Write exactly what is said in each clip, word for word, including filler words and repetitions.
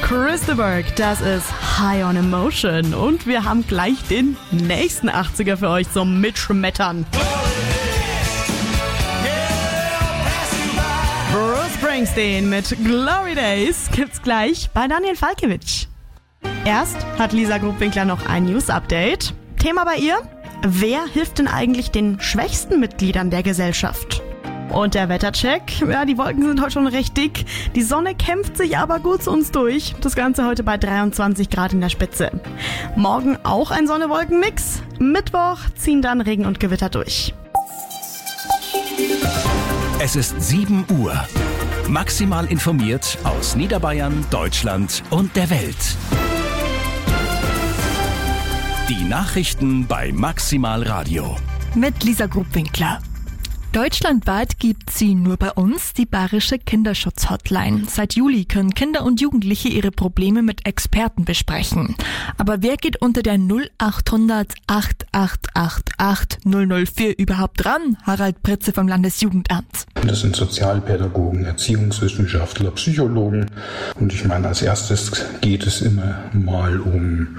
Chris de Burgh, das ist High on Emotion. Und wir haben gleich den nächsten achtziger für euch zum Mitschmettern. Bruce Springsteen mit Glory Days gibt's gleich bei Daniel Falkiewicz. Erst hat Lisa Grubwinkler noch ein News-Update. Thema bei ihr: Wer hilft denn eigentlich den schwächsten Mitgliedern der Gesellschaft? Und der Wettercheck, ja, die Wolken sind heute schon recht dick. Die Sonne kämpft sich aber gut zu uns durch. Das Ganze heute bei dreiundzwanzig Grad in der Spitze. Morgen auch ein Sonne-Wolken-Mix. Mittwoch ziehen dann Regen und Gewitter durch. Es ist sieben Uhr. Maximal informiert aus Niederbayern, Deutschland und der Welt. Die Nachrichten bei Maximal Radio. Mit Lisa Grubwinkler. Deutschlandweit gibt sie nur bei uns die Bayerische Kinderschutz-Hotline. Seit Juli können Kinder und Jugendliche ihre Probleme mit Experten besprechen. Aber wer geht unter der null acht hundert acht acht acht acht null null vier überhaupt dran? Harald Pritze vom Landesjugendamt. Das sind Sozialpädagogen, Erziehungswissenschaftler, Psychologen. Und ich meine, als erstes geht es immer mal um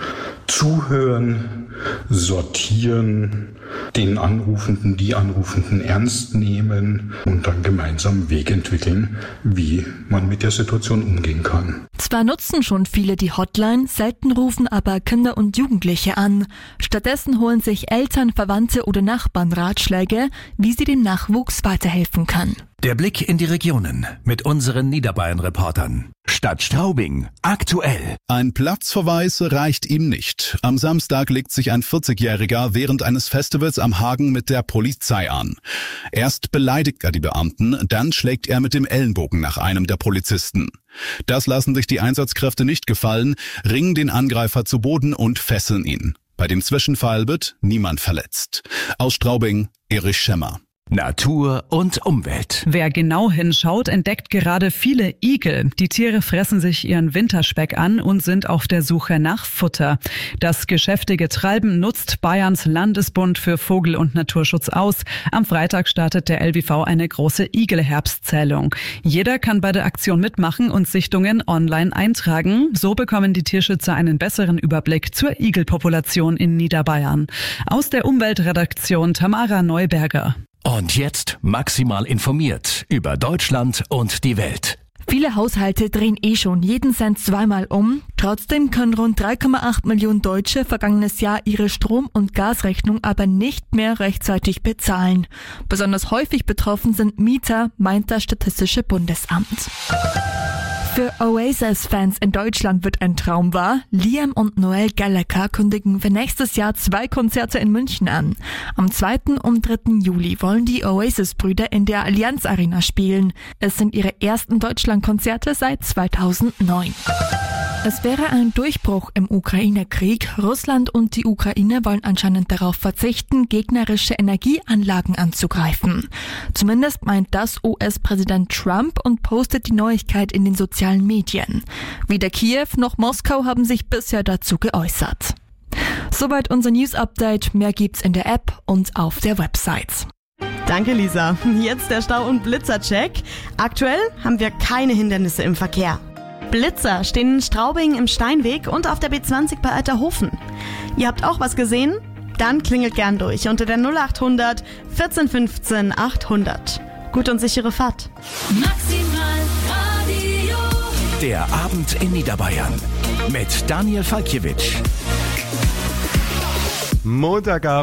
Zuhören, Sortieren, den Anrufenden, die Anrufenden ernst nehmen und dann gemeinsam einen Weg entwickeln, wie man mit der Situation umgehen kann. Zwar nutzen schon viele die Hotline, selten rufen aber Kinder und Jugendliche an. Stattdessen holen sich Eltern, Verwandte oder Nachbarn Ratschläge, wie sie dem Nachwuchs weiterhelfen können. Der Blick in die Regionen mit unseren Niederbayern-Reportern. Stadt Straubing, aktuell. Ein Platzverweis reicht ihm nicht. Am Samstag legt sich ein vierzigjähriger während eines Festivals am Hagen mit der Polizei an. Erst beleidigt er die Beamten, dann schlägt er mit dem Ellenbogen nach einem der Polizisten. Das lassen sich die Einsatzkräfte nicht gefallen, ringen den Angreifer zu Boden und fesseln ihn. Bei dem Zwischenfall wird niemand verletzt. Aus Straubing, Erich Schemmer. Natur und Umwelt. Wer genau hinschaut, entdeckt gerade viele Igel. Die Tiere fressen sich ihren Winterspeck an und sind auf der Suche nach Futter. Das geschäftige Treiben nutzt Bayerns Landesbund für Vogel- und Naturschutz aus. Am Freitag startet der L B V eine große Igelherbstzählung. Jeder kann bei der Aktion mitmachen und Sichtungen online eintragen. So bekommen die Tierschützer einen besseren Überblick zur Igelpopulation in Niederbayern. Aus der Umweltredaktion Tamara Neuberger. Und jetzt maximal informiert über Deutschland und die Welt. Viele Haushalte drehen eh schon jeden Cent zweimal um. Trotzdem können rund drei Komma acht Millionen Deutsche vergangenes Jahr ihre Strom- und Gasrechnung aber nicht mehr rechtzeitig bezahlen. Besonders häufig betroffen sind Mieter, meint das Statistische Bundesamt. Für Oasis-Fans in Deutschland wird ein Traum wahr. Liam und Noel Gallagher kündigen für nächstes Jahr zwei Konzerte in München an. Am zweiten und dritten Juli wollen die Oasis-Brüder in der Allianz Arena spielen. Es sind ihre ersten Deutschlandkonzerte seit zweitausendneun. Es wäre ein Durchbruch im Ukraine-Krieg. Russland und die Ukraine wollen anscheinend darauf verzichten, gegnerische Energieanlagen anzugreifen. Zumindest meint das U S-Präsident Trump und postet die Neuigkeit in den sozialen Medien. Weder Kiew noch Moskau haben sich bisher dazu geäußert. Soweit unser News-Update. Mehr gibt's in der App und auf der Website. Danke, Lisa. Jetzt der Stau- und Blitzercheck. Aktuell haben wir keine Hindernisse im Verkehr. Blitzer stehen in Straubing im Steinweg und auf der B zwanzig bei Alterhofen. Ihr habt auch was gesehen? Dann klingelt gern durch unter der null acht hundert vierzehn fünfzehn achthundert. Gut und sichere Fahrt. Maximal Radio. Der Abend in Niederbayern mit Daniel Falkiewicz. Montagabend.